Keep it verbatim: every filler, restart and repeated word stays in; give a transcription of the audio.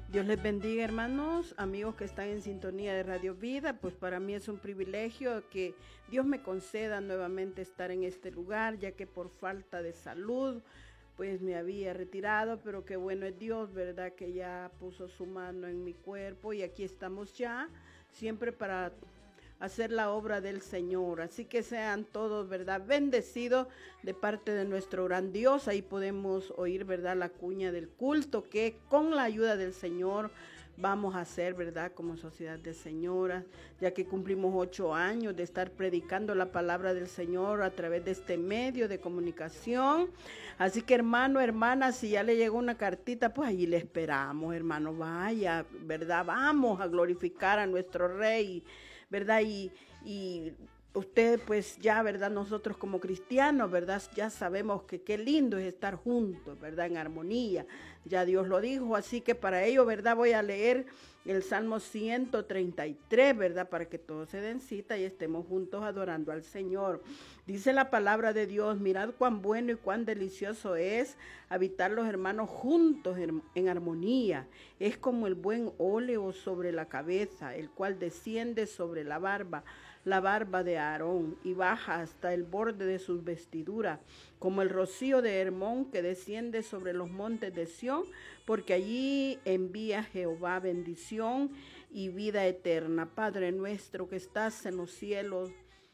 Dios les bendiga, hermanos, amigos que están en sintonía de Radio Vida. Pues para mí es un privilegio que Dios me conceda nuevamente estar en este lugar, ya que por falta de salud, pues me había retirado, pero qué bueno es Dios, ¿verdad? Que ya puso su mano en mi cuerpo y aquí estamos ya, siempre para hacer la obra del Señor. Así que sean todos, ¿verdad?, bendecidos de parte de nuestro gran Dios. Ahí podemos oír, ¿verdad?, la cuña del culto que con la ayuda del Señor vamos a hacer, ¿verdad?, como sociedad de señoras, ya que cumplimos ocho años de estar predicando la palabra del Señor a través de este medio de comunicación. Así que, hermano, hermana, si ya le llegó una cartita, pues allí le esperamos, hermano, vaya, ¿verdad? Vamos a glorificar a nuestro Rey, ¿verdad? Y, y usted, pues ya, ¿verdad? Nosotros como cristianos, ¿verdad? Ya sabemos que qué lindo es estar juntos, ¿verdad? En armonía. Ya Dios lo dijo, así que para ello, ¿verdad? Voy a leer el Salmo ciento treinta y tres, ¿verdad? Para que todos se den cita y estemos juntos adorando al Señor. Dice la palabra de Dios: mirad cuán bueno y cuán delicioso es habitar los hermanos juntos en, en armonía. Es como el buen óleo sobre la cabeza, el cual desciende sobre la barba, la barba de Aarón, y baja hasta el borde de sus vestiduras, como el rocío de Hermón que desciende sobre los montes de Sión, porque allí envía Jehová bendición y vida eterna. Padre nuestro que estás en los cielos,